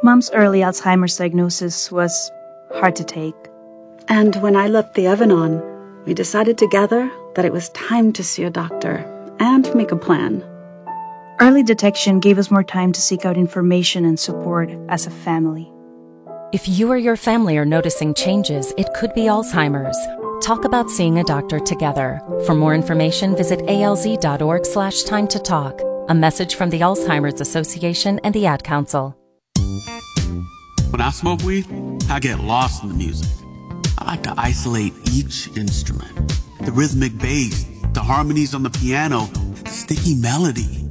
Mom's early Alzheimer's diagnosis was hard to take. And when I left the oven on, we decided together that it was time to see a doctor and make a plan. Early detection gave us more time to seek out information and support as a family. If you or your family are noticing changes, it could be Alzheimer's. Talk about seeing a doctor together. For more information, visit alz.org/time to talk. A message from the Alzheimer's Association and the Ad Council. When I smoke weed, I get lost in the music. I like to isolate each instrument. The rhythmic bass, the harmonies on the piano, the sticky melody.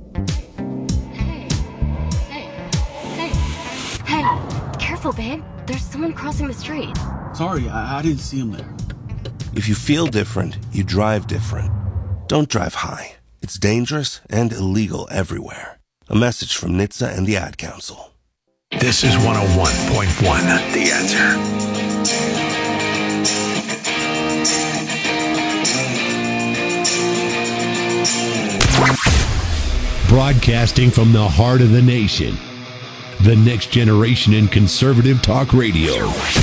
Hey, careful, babe. There's someone crossing the street. Sorry, I didn't see him there. If you feel different, you drive different. Don't drive high. It's dangerous and illegal everywhere. A message from NHTSA and the Ad Council. This is 101.1, The Answer. Broadcasting from the heart of the nation. The next generation in conservative talk radio.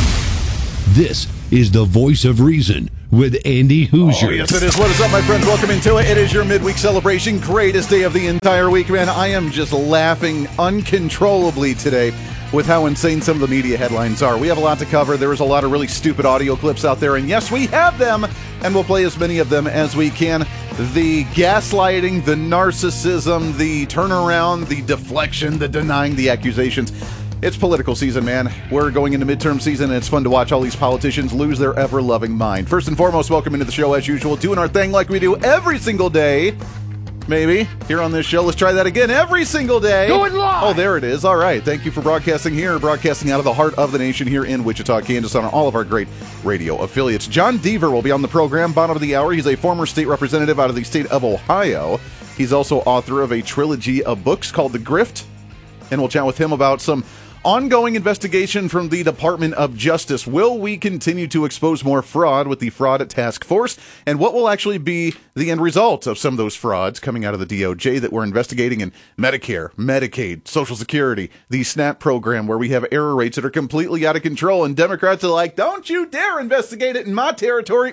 This is the Voice of Reason with Andy Hoosier. Oh, yes, it is. What is up, my friends? Welcome into it. It is your midweek celebration. Greatest day of the entire week, man. I am just laughing uncontrollably today with how insane some of the media headlines are. We have a lot to cover. There is a lot of really stupid audio clips out there, and yes, we have them, and we'll play as many of them as we can. The gaslighting, the narcissism, the turnaround, the deflection, the denying, the accusations. It's political season, man. We're going into midterm season, and it's fun to watch all these politicians lose their ever-loving mind. First and foremost, welcome into the show as usual, doing our thing like we do every single day. Maybe here on this show. Let's try that again. Every single day. Do it live. Oh, there it is. All right. Thank you for broadcasting here, broadcasting out of the heart of the nation here in Wichita, Kansas, on all of our great radio affiliates. John Deaver will be on the program, bottom of the hour. He's a former state representative out of the state of Ohio. He's also author of a trilogy of books called The Grift, and we'll chat with him about some ongoing investigation from the Department of Justice. Will we continue to expose more fraud with the Fraud Task Force? And what will actually be the end result of some of those frauds coming out of the DOJ that we're investigating in Medicare, Medicaid, Social Security, the SNAP program, where we have error rates that are completely out of control, and Democrats are like, don't you dare investigate it in my territory.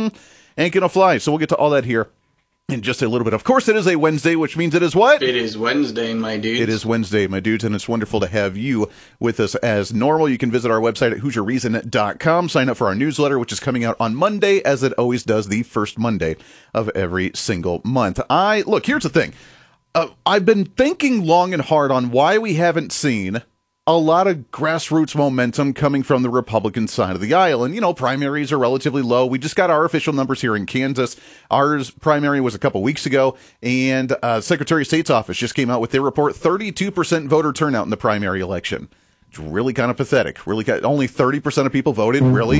Ain't gonna fly. So we'll get to all that here in just a little bit. Of course, it is a Wednesday, which means it is what? It is Wednesday, my dudes. It is Wednesday, my dudes, and it's wonderful to have you with us as normal. You can visit our website at HoosierReason.com. Sign up for our newsletter, which is coming out on Monday, as it always does, the first Monday of every single month. Look, here's the thing. I've been thinking long and hard on why we haven't seen a lot of grassroots momentum coming from the Republican side of the aisle. And, you know, primaries are relatively low. We just got our official numbers here in Kansas. Ours primary was a couple weeks ago, and Secretary of State's office just came out with their report, 32% voter turnout in the primary election. It's really kind of pathetic. Only 30% of people voted. Really?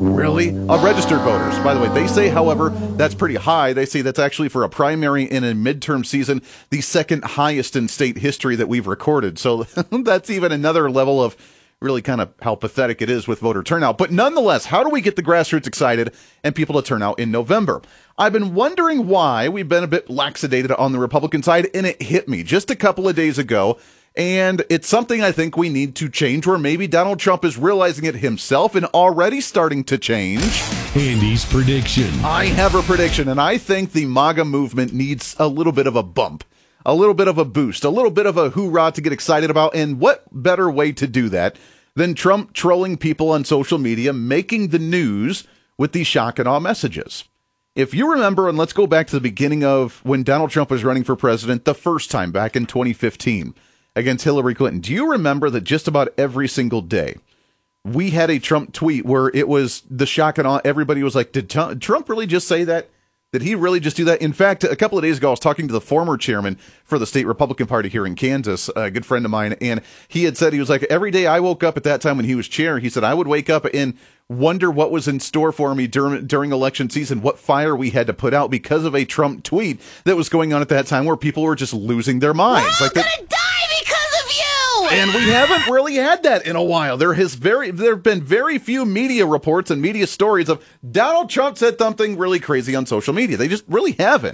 Of registered voters. By the way, they say, however, that's pretty high. They say that's actually for a primary in a midterm season, the second highest in state history that we've recorded. So that's even another level of really kind of how pathetic it is with voter turnout. But nonetheless, how do we get the grassroots excited and people to turn out in November? I've been wondering why we've been a bit laxated on the Republican side, and it hit me just a couple of days ago. And it's something I think we need to change, where maybe Donald Trump is realizing it himself and already starting to change. Andy's prediction. I have a prediction, and I think the MAGA movement needs a little bit of a bump, a little bit of a boost, a little bit of a hoorah to get excited about. And what better way to do that than Trump trolling people on social media, making the news with these shock and awe messages? If you remember, and let's go back to the beginning of when Donald Trump was running for president the first time back in 2015. Against Hillary Clinton. Do you remember that just about every single day we had a Trump tweet where it was the shock and awe? Everybody was like, did Trump really just say that? Did he really just do that? In fact, a couple of days ago, I was talking to the former chairman for the state Republican Party here in Kansas, a good friend of mine, and he had said, he was like, every day I woke up at that time when he was chair, he said, I would wake up and wonder what was in store for me during election season, what fire we had to put out because of a Trump tweet that was going on at that time where people were just losing their minds. We're all gonna die because of you! And we haven't really had that in a while. There have been very few media reports and media stories of Donald Trump said something really crazy on social media. They just really haven't.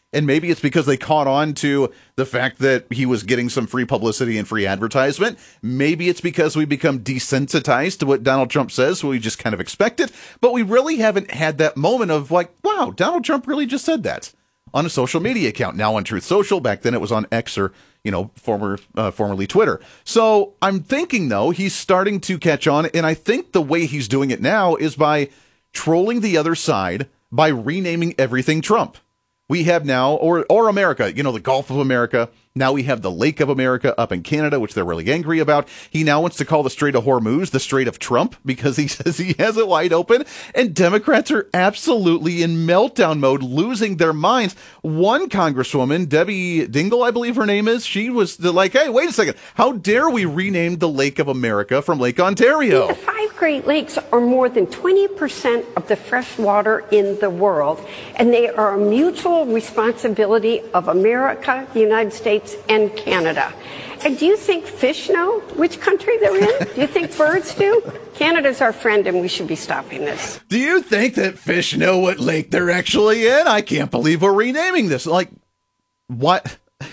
And maybe it's because they caught on to the fact that he was getting some free publicity and free advertisement. Maybe it's because we become desensitized to what Donald Trump says, so we just kind of expect it. But we really haven't had that moment of like, wow, Donald Trump really just said that on a social media account. Now on Truth Social. Back then it was on X, or, formerly Twitter. So I'm thinking, though, he's starting to catch on. And I think the way he's doing it now is by trolling the other side by renaming everything Trump. We have now, or America, the Gulf of America. Now we have the Lake of America up in Canada, which they're really angry about. He now wants to call the Strait of Hormuz the Strait of Trump because he says he has it wide open. And Democrats are absolutely in meltdown mode, losing their minds. One congresswoman, Debbie Dingell, I believe her name is, she was like, hey, wait a second. How dare we rename the Lake of America from Lake Ontario? The 5 Great Lakes are more than 20% of the fresh water in the world, and they are a mutual responsibility of America, the United States, and Canada. And do you think fish know which country they're in? Do you think birds do? Canada's our friend, and we should be stopping this. Do you think that fish know what lake they're actually in? I can't believe we're renaming this. Like, what?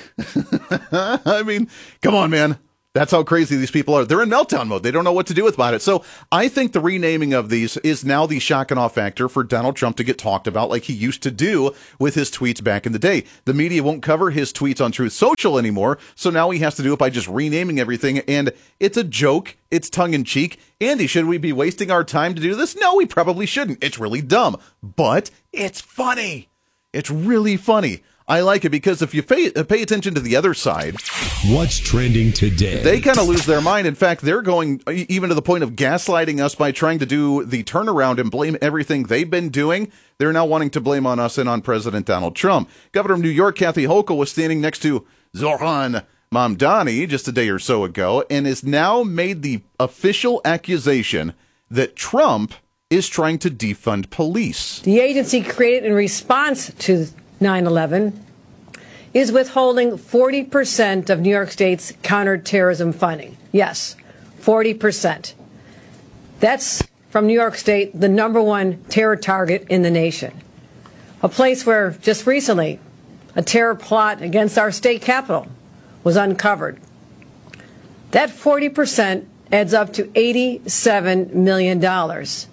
I mean, come on, man. That's how crazy these people are. They're in meltdown mode. They don't know what to do about it. So I think the renaming of these is now the shock and awe factor for Donald Trump to get talked about like he used to do with his tweets back in the day. The media won't cover his tweets on Truth Social anymore, so now he has to do it by just renaming everything. And it's a joke. It's tongue-in-cheek. Andy, should we be wasting our time to do this? No, we probably shouldn't. It's really dumb. But it's funny. It's really funny. I like it because if you pay attention to the other side, what's trending today, they kind of lose their mind. In fact, they're going even to the point of gaslighting us by trying to do the turnaround and blame everything they've been doing. They're now wanting to blame on us and on President Donald Trump. Governor of New York, Kathy Hochul, was standing next to Zohran Mamdani just a day or so ago and has now made the official accusation that Trump is trying to defund police. The agency created in response to 9/11 is withholding 40% of New York State's counterterrorism funding. Yes, 40%. That's from New York State, the #1 terror target in the nation. A place where just recently a terror plot against our state capitol was uncovered. That 40% adds up to $87 million. That's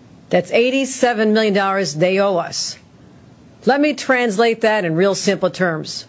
$87 million they owe us. Let me translate that in real simple terms.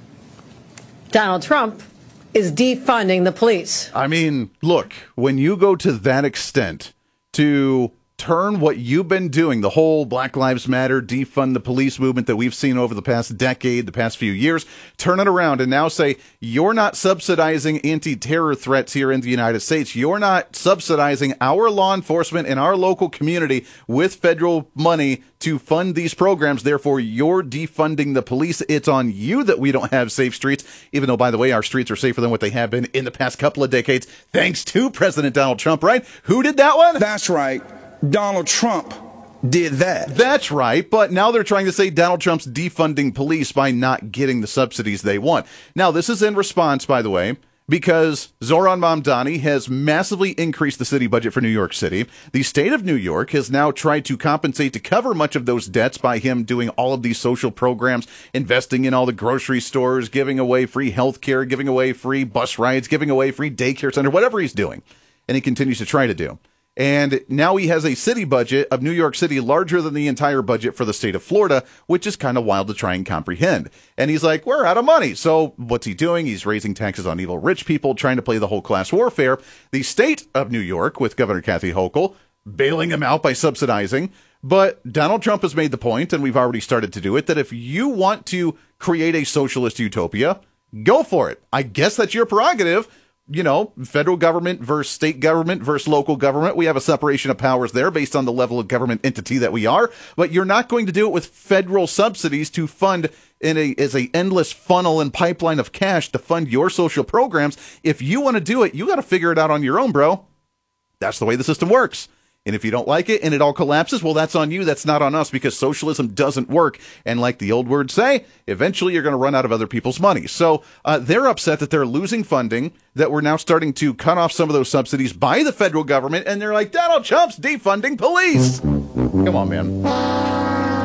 Donald Trump is defunding the police. I mean, look, when you go to that extent to turn what you've been doing, the whole Black Lives Matter, defund the police movement that we've seen over the past decade, the past few years, turn it around and now say, you're not subsidizing anti-terror threats here in the United States. You're not subsidizing our law enforcement and our local community with federal money to fund these programs. Therefore, you're defunding the police. It's on you that we don't have safe streets, even though, by the way, our streets are safer than what they have been in the past couple of decades, thanks to President Donald Trump, right? Who did that one? That's right. Donald Trump did that. That's right, but now they're trying to say Donald Trump's defunding police by not getting the subsidies they want. Now, this is in response, by the way, because Zohran Mamdani has massively increased the city budget for New York City. The state of New York has now tried to compensate to cover much of those debts by him doing all of these social programs, investing in all the grocery stores, giving away free health care, giving away free bus rides, giving away free daycare center, whatever he's doing. And he continues to try to do. And now he has a city budget of New York City larger than the entire budget for the state of Florida, which is kind of wild to try and comprehend. And he's like, we're out of money. So what's he doing? He's raising taxes on evil rich people, trying to play the whole class warfare. The state of New York, with Governor Kathy Hochul, bailing him out by subsidizing. But Donald Trump has made the point, and we've already started to do it, that if you want to create a socialist utopia, go for it. I guess that's your prerogative. You know, federal government versus state government versus local government. We have a separation of powers there based on the level of government entity that we are. But you're not going to do it with federal subsidies to fund as a endless funnel and pipeline of cash to fund your social programs. If you want to do it, you got to figure it out on your own, bro. That's the way the system works. And if you don't like it and it all collapses, well, that's on you. That's not on us, because socialism doesn't work. And like the old words say, eventually you're going to run out of other people's money. So they're upset that they're losing funding, that we're now starting to cut off some of those subsidies by the federal government. And they're like, Donald Trump's defunding police. Come on, man.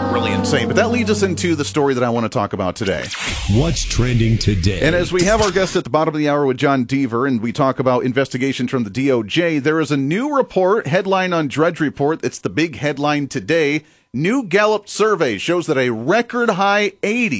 Really insane. But that leads us into the story that I want to talk about today. What's trending today? And as we have our guest at the bottom of the hour with John Deaver, and we talk about investigations from the DOJ, there is a new report, headline on Drudge Report. It's the big headline today. New Gallup survey shows that a record high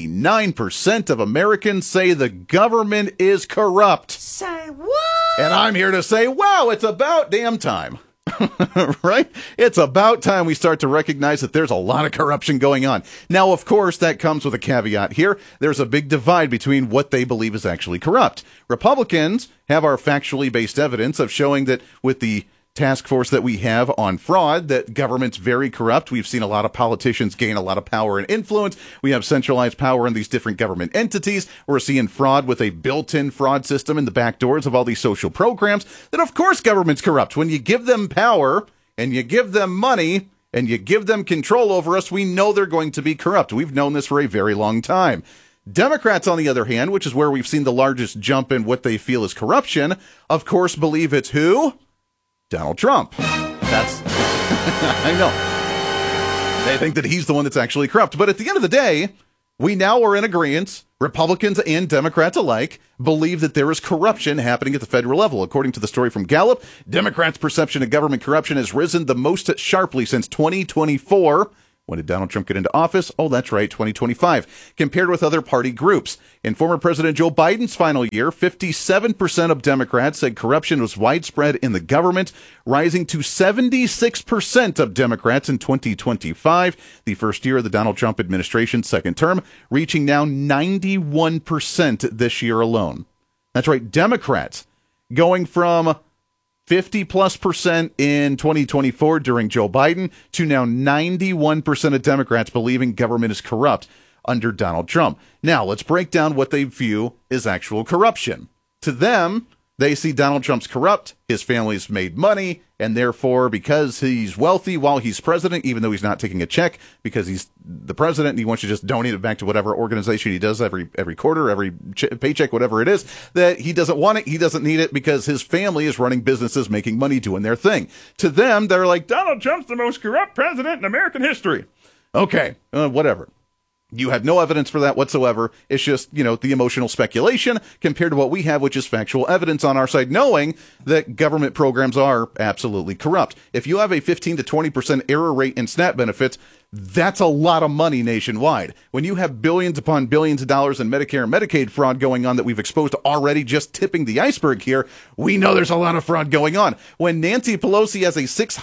89% of Americans say the government is corrupt. Say what? And I'm here to say, wow, it's about damn time. Right? It's about time we start to recognize that there's a lot of corruption going on. Now, of course, that comes with a caveat here. There's a big divide between what they believe is actually corrupt. Republicans have our factually based evidence of showing that with the task force that we have on fraud, that government's very corrupt. We've seen a lot of politicians gain a lot of power and influence. We have centralized power in these different government entities. We're seeing fraud with a built-in fraud system in the back doors of all these social programs. That of course government's corrupt. When you give them power and you give them money and you give them control over us, we know they're going to be corrupt. We've known this for a very long time. Democrats, on the other hand, which is where we've seen the largest jump in what they feel is corruption, of course believe it's who? Donald Trump. That's, I know. They think that he's the one that's actually corrupt. But at the end of the day, we now are in agreement, Republicans and Democrats alike believe that there is corruption happening at the federal level. According to the story from Gallup, Democrats' perception of government corruption has risen the most sharply since 2024. When did Donald Trump get into office? Oh, that's right, 2025. Compared with other party groups. In former President Joe Biden's final year, 57% of Democrats said corruption was widespread in the government, rising to 76% of Democrats in 2025, the first year of the Donald Trump administration's second term, reaching now 91% this year alone. That's right, Democrats going from 50+% in 2024 during Joe Biden to now 91% of Democrats believing government is corrupt under Donald Trump. Now, let's break down what they view as actual corruption. To them, they see Donald Trump's corrupt, his family's made money, and therefore, because he's wealthy while he's president, even though he's not taking a check, because he's the president and he wants to just donate it back to whatever organization he does every quarter, every paycheck, whatever it is, that he doesn't want it, he doesn't need it, because his family is running businesses, making money, doing their thing. To them, they're like, Donald Trump's the most corrupt president in American history. Okay, whatever. You have no evidence for that whatsoever. It's just, the emotional speculation compared to what we have, which is factual evidence on our side, knowing that government programs are absolutely corrupt. If you have a 15 to 20% error rate in SNAP benefits, that's a lot of money nationwide. When you have billions upon billions of dollars in Medicare and Medicaid fraud going on that we've exposed already, just tipping the iceberg here, we know there's a lot of fraud going on. When Nancy Pelosi has a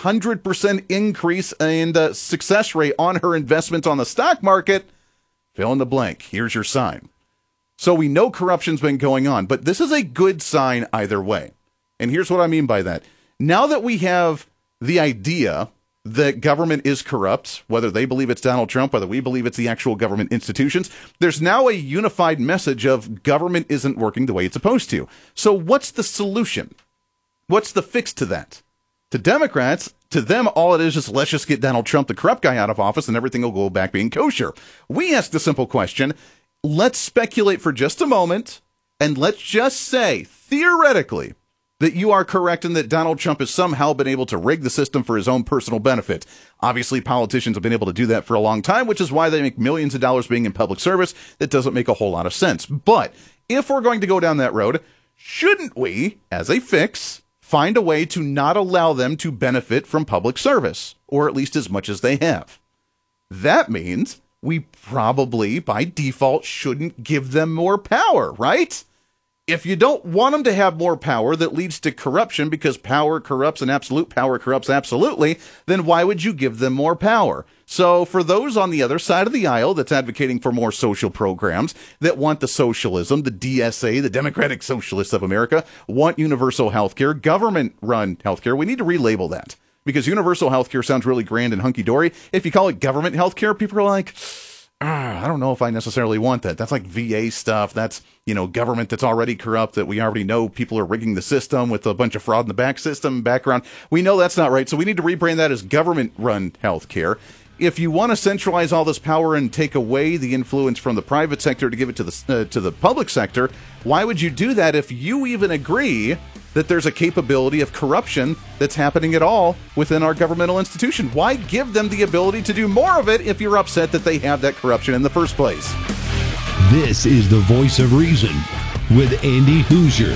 600% increase in success rate on her investments on the stock market, fill in the blank. Here's your sign. So we know corruption's been going on, but this is a good sign either way. And here's what I mean by that. Now that we have the idea that government is corrupt, whether they believe it's Donald Trump, whether we believe it's the actual government institutions, there's now a unified message of government isn't working the way it's supposed to. So what's the solution? What's the fix to that? To Democrats, to them, all it is let's just get Donald Trump, the corrupt guy, out of office and everything will go back being kosher. We ask the simple question. Let's speculate for just a moment and let's just say, theoretically, that you are correct and that Donald Trump has somehow been able to rig the system for his own personal benefit. Obviously, politicians have been able to do that for a long time, which is why they make millions of dollars being in public service. That doesn't make a whole lot of sense. But if we're going to go down that road, shouldn't we, as a fix, find a way to not allow them to benefit from public service, or at least as much as they have? That means we probably, by default, shouldn't give them more power, right? If you don't want them to have more power that leads to corruption because power corrupts and absolute power corrupts absolutely, then why would you give them more power? So for those on the other side of the aisle that's advocating for more social programs, that want the socialism, the DSA, the Democratic Socialists of America, want universal healthcare, government-run healthcare, we need to relabel that. Because universal healthcare sounds really grand and hunky-dory. If you call it government healthcare, people are like, I don't know if I necessarily want that. That's like VA stuff. That's, government that's already corrupt, that we already know people are rigging the system with a bunch of fraud in the background. We know that's not right. So we need to rebrand that as government-run healthcare. If you want to centralize all this power and take away the influence from the private sector to give it to the public sector, why would you do that if you even agree that there's a capability of corruption that's happening at all within our governmental institution. Why give them the ability to do more of it if you're upset that they have that corruption in the first place? This is the Voice of Reason with Andy Hoosier.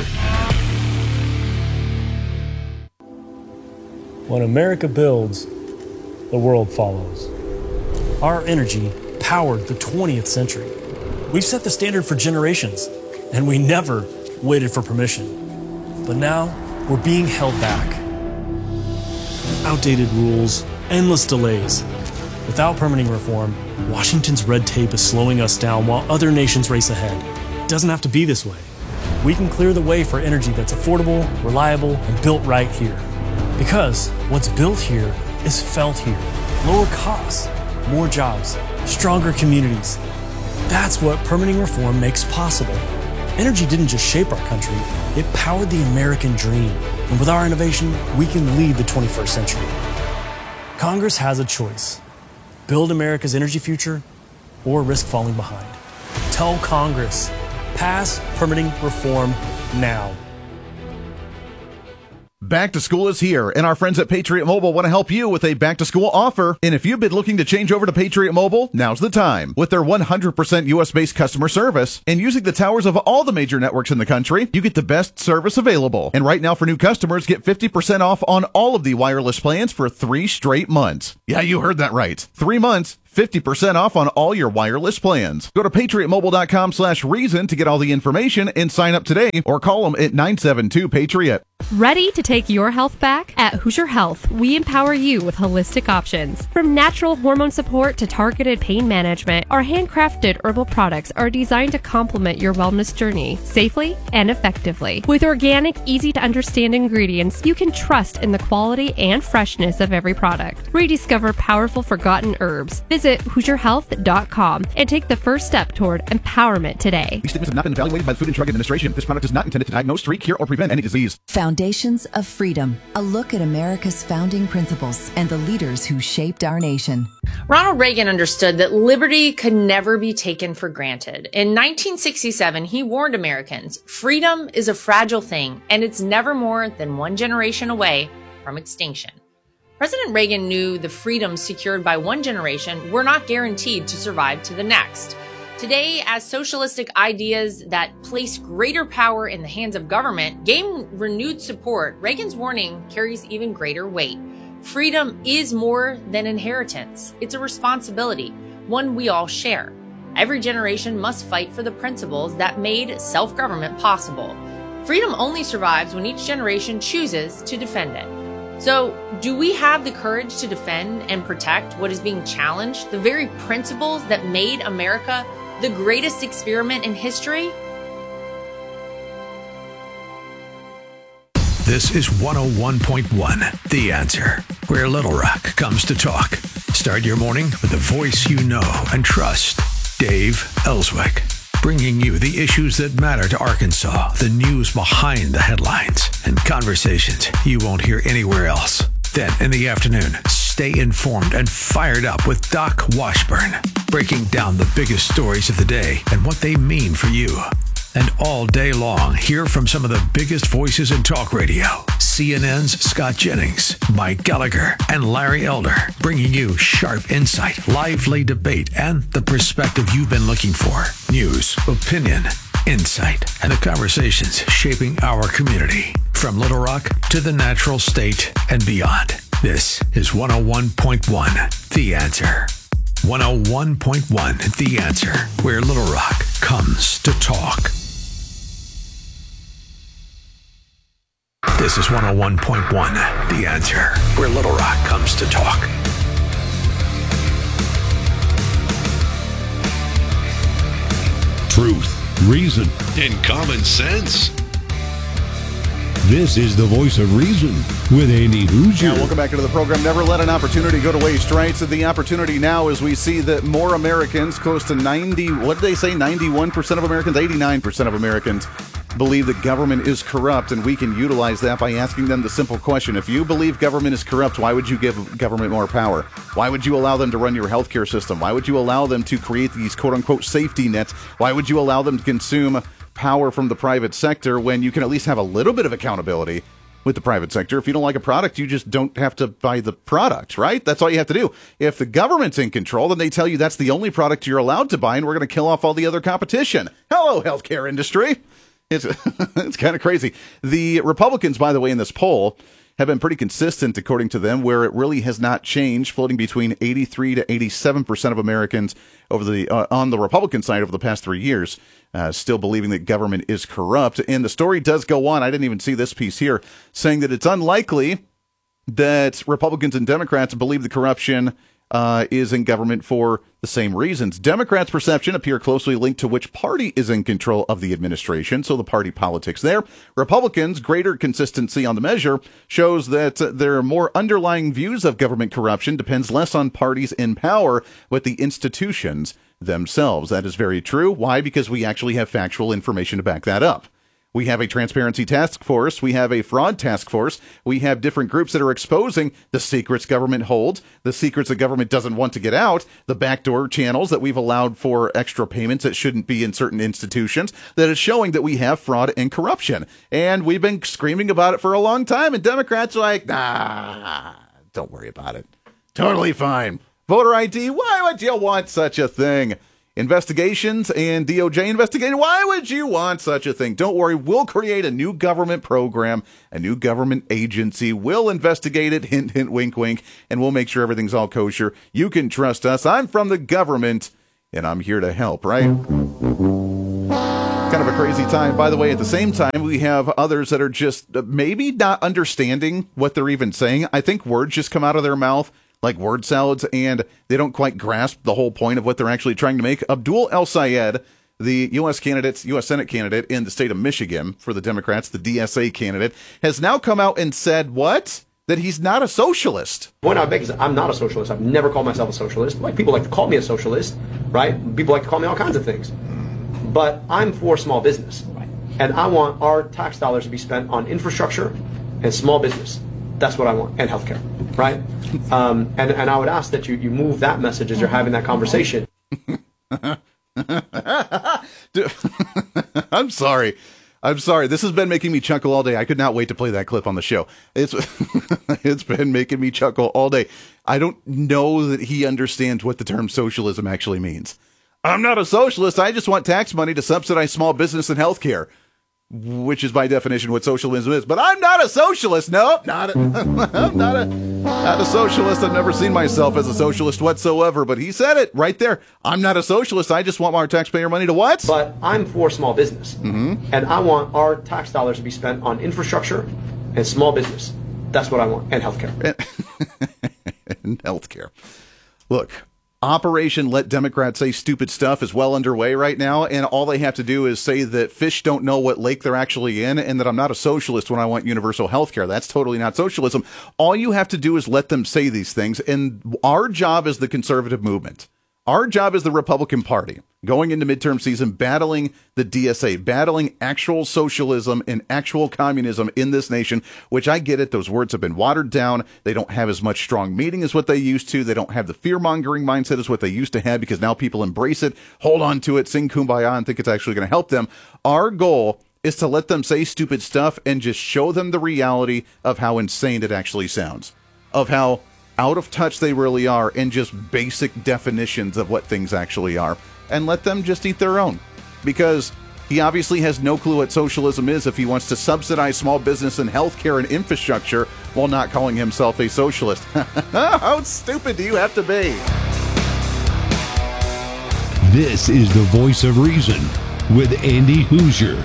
When America builds, the world follows. Our energy powered the 20th century. We've set the standard for generations, and we never waited for permission. But now, we're being held back. Outdated rules, endless delays. Without permitting reform, Washington's red tape is slowing us down while other nations race ahead. It doesn't have to be this way. We can clear the way for energy that's affordable, reliable, and built right here. Because what's built here is felt here. Lower costs, more jobs, stronger communities. That's what permitting reform makes possible. Energy didn't just shape our country, it powered the American dream. And with our innovation, we can lead the 21st century. Congress has a choice. Build America's energy future or risk falling behind. Tell Congress, pass permitting reform now. Back to school is here, and our friends at Patriot Mobile want to help you with a back-to-school offer. And if you've been looking to change over to Patriot Mobile, now's the time. With their 100% U.S.-based customer service and using the towers of all the major networks in the country, you get the best service available. And right now for new customers, get 50% off on all of the wireless plans for 3 straight months. Yeah, you heard that right. 3 months. 50% off on all your wireless plans. Go to patriotmobile.com/reason to get all the information and sign up today, or call them at 972-PATRIOT. Ready to take your health back? At Hoosier Health, we empower you with holistic options. From natural hormone support to targeted pain management, our handcrafted herbal products are designed to complement your wellness journey safely and effectively. With organic, easy-to-understand ingredients, you can trust in the quality and freshness of every product. Rediscover powerful forgotten herbs. Visit HoosierHealth.com and take the first step toward empowerment today. These statements have not been evaluated by the Food and Drug Administration. This product is not intended to diagnose, treat, cure, or prevent any disease. Foundations of Freedom, a look at America's founding principles and the leaders who shaped our nation. Ronald Reagan understood that liberty could never be taken for granted. In 1967, he warned Americans, freedom is a fragile thing, and it's never more than one generation away from extinction. President Reagan knew the freedoms secured by one generation were not guaranteed to survive to the next. Today, as socialistic ideas that place greater power in the hands of government gain renewed support, Reagan's warning carries even greater weight. Freedom is more than inheritance. It's a responsibility, one we all share. Every generation must fight for the principles that made self-government possible. Freedom only survives when each generation chooses to defend it. So, do we have the courage to defend and protect what is being challenged, the very principles that made America the greatest experiment in history? This is 101.1, The Answer, where Little Rock comes to talk. Start your morning with a voice you know and trust. Dave Ellswick, bringing you the issues that matter to Arkansas, the news behind the headlines, and conversations you won't hear anywhere else. Then in the afternoon, stay informed and fired up with Doc Washburn, breaking down the biggest stories of the day and what they mean for you. And all day long, hear from some of the biggest voices in talk radio. CNN's Scott Jennings, Mike Gallagher, and Larry Elder, bringing you sharp insight, lively debate, and the perspective you've been looking for. News, opinion, insight, and the conversations shaping our community. From Little Rock to the Natural State and beyond. This is 101.1, The Answer. 101.1, The Answer, where Little Rock comes to talk. This is 101.1, The Answer, where Little Rock comes to talk. Truth, reason, and common sense. This is the Voice of Reason with Andy Hoosier. Yeah, welcome back into the program. Never let an opportunity go to waste, right? So the opportunity now is we see that more Americans, close to 90, what did they say, 91% of Americans, 89% of Americans believe that government is corrupt, and we can utilize that by asking them the simple question. If you believe government is corrupt, why would you give government more power? Why would you allow them to run your healthcare system? Why would you allow them to create these quote-unquote safety nets? Why would you allow them to consume power from the private sector when you can at least have a little bit of accountability with the private sector. If you don't like a product, you just don't have to buy the product, right? That's all you have to do. If the government's in control, then they tell you that's the only product you're allowed to buy, and we're going to kill off all the other competition. Hello, healthcare industry. It's kind of crazy. The Republicans, by the way, in this poll have been pretty consistent, according to them, where it really has not changed, floating between 83 to 87% of Americans on the Republican side over the past 3 years, still believing that government is corrupt. And the story does go on. I didn't even see this piece here, saying that it's unlikely that Republicans and Democrats believe the corruption is in government for the same reasons. Democrats' perception appear closely linked to which party is in control of the administration, so the party politics there. Republicans' greater consistency on the measure shows that their more underlying views of government corruption depends less on parties in power, but the institutions themselves. That is very true. Why? Because we actually have factual information to back that up. We have a transparency task force. We have a fraud task force. We have different groups that are exposing the secrets government holds, the secrets the government doesn't want to get out, the backdoor channels that we've allowed for extra payments that shouldn't be in certain institutions, that is showing that we have fraud and corruption. And we've been screaming about it for a long time, and Democrats are like, nah, don't worry about it. Totally fine. Voter ID, why would you want such a thing? Investigations and DOJ investigating. Why would you want such a thing? Don't worry. We'll create a new government program, a new government agency. We'll investigate it. Hint, hint, wink, wink. And we'll make sure everything's all kosher. You can trust us. I'm from the government and I'm here to help, right? Kind of a crazy time. By the way, at the same time, we have others that are just maybe not understanding what they're even saying. I think words just come out of their mouth like word salads, and they don't quite grasp the whole point of what they're actually trying to make. Abdul El-Sayed, the U.S. Senate candidate in the state of Michigan for the Democrats, the DSA candidate, has now come out and said, what? That he's not a socialist. The point I make is I'm not a socialist. I've never called myself a socialist. Like, people like to call me a socialist, right? People like to call me all kinds of things. But I'm for small business. And I want our tax dollars to be spent on infrastructure and small business. That's what I want, and healthcare, right? And I would ask that you move that message as you're having that conversation. I'm sorry. This has been making me chuckle all day. I could not wait to play that clip on the show. It's been making me chuckle all day. I don't know that he understands what the term socialism actually means. I'm not a socialist. I just want tax money to subsidize small business and healthcare, which is by definition what socialism is. But I'm not a socialist. Nope, I'm not a socialist. I've never seen myself as a socialist whatsoever. But he said it right there. I'm not a socialist. I just want our taxpayer money to what? But I'm for small business. And I want our tax dollars to be spent on infrastructure and small business. That's what I want. And healthcare. And healthcare. Look. Operation Let Democrats Say Stupid Stuff is well underway right now, and all they have to do is say that fish don't know what lake they're actually in, and that I'm not a socialist when I want universal health care. That's totally not socialism. All you have to do is let them say these things, and our job is the conservative movement. Our job is the Republican Party, going into midterm season, battling the DSA, battling actual socialism and actual communism in this nation, which I get it. Those words have been watered down. They don't have as much strong meaning as what they used to. They don't have the fear-mongering mindset as what they used to have, because now people embrace it, hold on to it, sing Kumbaya, and think it's actually going to help them. Our goal is to let them say stupid stuff and just show them the reality of how insane it actually sounds, of how out of touch they really are, and just basic definitions of what things actually are, and let them just eat their own, because he obviously has no clue what socialism is if he wants to subsidize small business and healthcare and infrastructure while not calling himself a socialist. How stupid do you have to be? This is the Voice of Reason with Andy Hoosier.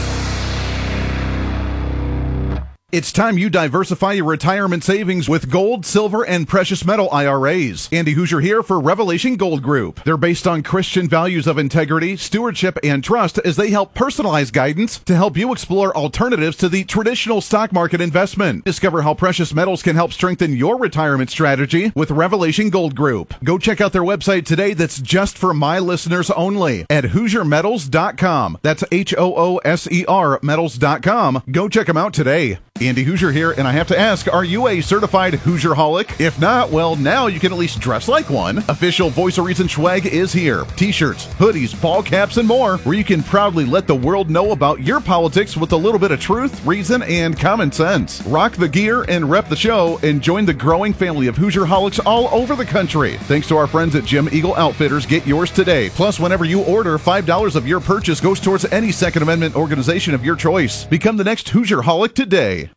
It's time you diversify your retirement savings with gold, silver, and precious metal IRAs. Andy Hoosier here for Revelation Gold Group. They're based on Christian values of integrity, stewardship, and trust as they help personalize guidance to help you explore alternatives to the traditional stock market investment. Discover how precious metals can help strengthen your retirement strategy with Revelation Gold Group. Go check out their website today that's just for my listeners only at HoosierMetals.com. That's HOOSER metals.com. Go check them out today. Andy Hoosier here, and I have to ask, are you a certified Hoosier-holic? If not, well, now you can at least dress like one. Official Voice of Reason swag is here. T-shirts, hoodies, ball caps, and more, where you can proudly let the world know about your politics with a little bit of truth, reason, and common sense. Rock the gear and rep the show, and join the growing family of Hoosier-holics all over the country. Thanks to our friends at Jim Eagle Outfitters, get yours today. Plus, whenever you order, $5 of your purchase goes towards any Second Amendment organization of your choice. Become the next Hoosier-holic today.